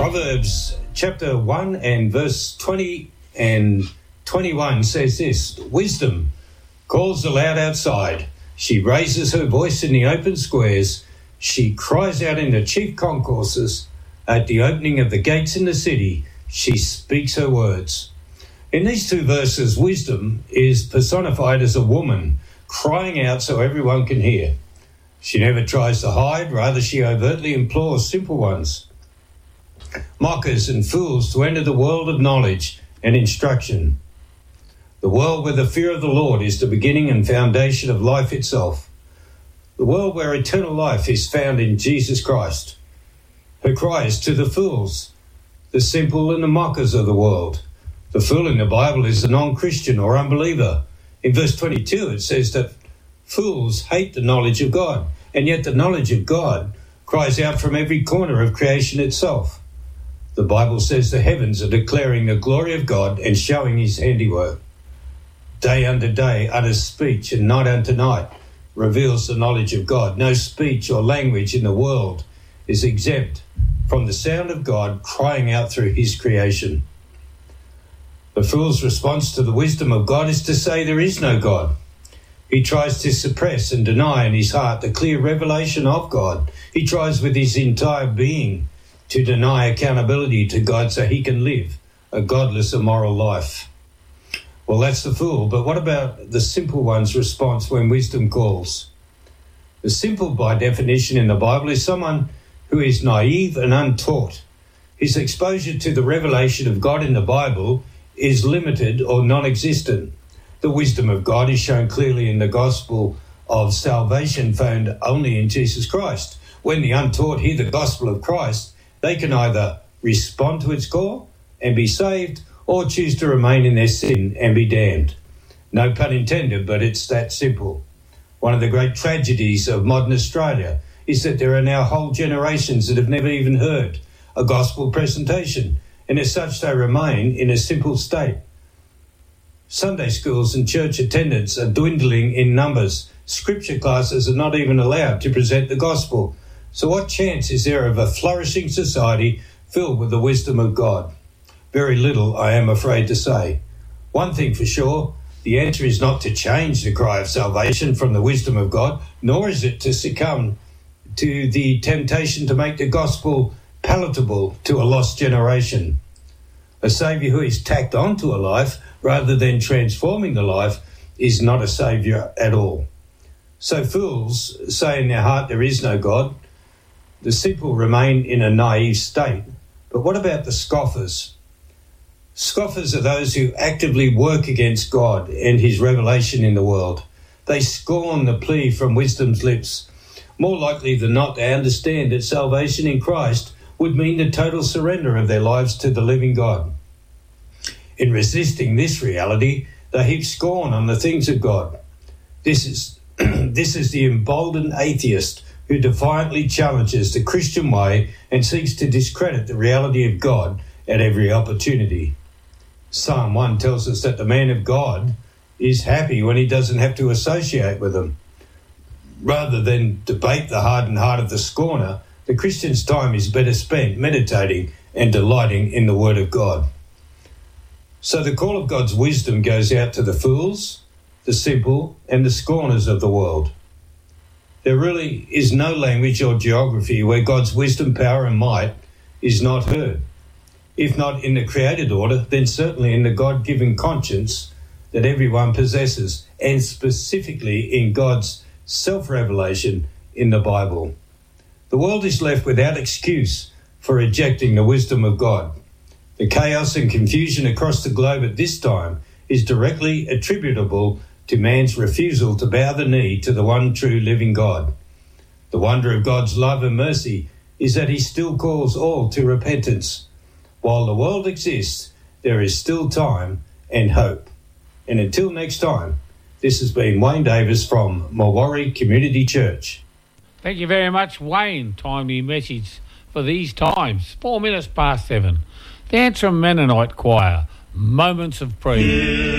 Proverbs chapter 1 and verse 20 and 21 says this: Wisdom calls aloud outside. She raises her voice in the open squares. She cries out in the chief concourses. At the opening of the gates in the city, she speaks her words. In these two verses, wisdom is personified as a woman crying out so everyone can hear. She never tries to hide, rather she overtly implores simple ones, mockers and fools, to enter the world of knowledge and instruction. The world where the fear of the Lord is the beginning and foundation of life itself. The world where eternal life is found in Jesus Christ. Her cry is to the fools, the simple and the mockers of the world. The fool in the Bible is a non-Christian or unbeliever. In verse 22 it says that fools hate the knowledge of God, and yet the knowledge of God cries out from every corner of creation itself. The Bible says the heavens are declaring the glory of God and showing his handiwork. Day unto day utters speech, and night unto night reveals the knowledge of God. No speech or language in the world is exempt from the sound of God crying out through his creation. The fool's response to the wisdom of God is to say there is no God. He tries to suppress and deny in his heart the clear revelation of God. He tries with his entire being to deny accountability to God so he can live a godless, immoral life. Well, that's the fool, but what about the simple one's response when wisdom calls? The simple, by definition in the Bible, is someone who is naive and untaught. His exposure to the revelation of God in the Bible is limited or non-existent. The wisdom of God is shown clearly in the gospel of salvation found only in Jesus Christ. When the untaught hear the gospel of Christ, they can either respond to its call and be saved, or choose to remain in their sin and be damned. No pun intended, but it's that simple. One of the great tragedies of modern Australia is that there are now whole generations that have never even heard a gospel presentation, and as such they remain in a simple state. Sunday schools and church attendance are dwindling in numbers. Scripture classes are not even allowed to present the gospel. So what chance is there of a flourishing society filled with the wisdom of God? Very little, I am afraid to say. One thing for sure, the answer is not to change the cry of salvation from the wisdom of God, nor is it to succumb to the temptation to make the gospel palatable to a lost generation. A saviour who is tacked onto a life rather than transforming the life is not a saviour at all. So fools say in their heart there is no God. The simple remain in a naive state. But what about the scoffers? Scoffers are those who actively work against God and his revelation in the world. They scorn the plea from wisdom's lips. More likely than not, they understand that salvation in Christ would mean the total surrender of their lives to the living God. In resisting this reality, they heap scorn on the things of God. This is the emboldened atheist who defiantly challenges the Christian way and seeks to discredit the reality of God at every opportunity. Psalm 1 tells us that the man of God is happy when he doesn't have to associate with them. Rather than debate the hardened heart of the scorner, the Christian's time is better spent meditating and delighting in the Word of God. So the call of God's wisdom goes out to the fools, the simple, and the scorners of the world. There really is no language or geography where God's wisdom, power, and might is not heard. If not in the created order, then certainly in the God-given conscience that everyone possesses, and specifically in God's self-revelation in the Bible. The world is left without excuse for rejecting the wisdom of God. The chaos and confusion across the globe at this time is directly attributable to man's refusal to bow the knee to the one true living God. The wonder of God's love and mercy is that he still calls all to repentance. While the world exists, there is still time and hope. And until next time, this has been Wayne Davis from Marwarri Community Church. Thank you very much, Wayne. Timely message for these times. 4 minutes past 7. The Antrim Mennonite Choir, Moments of Prayer.